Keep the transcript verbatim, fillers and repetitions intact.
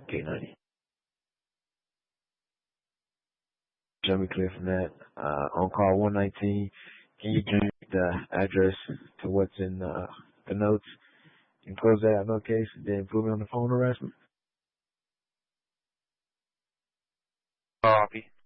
Okay, ninety. Let me clear from that. Uh, on call one nineteen, can you give me the address to what's in uh, the notes and close that out, no case, and then put me on the phone harassment? Copy.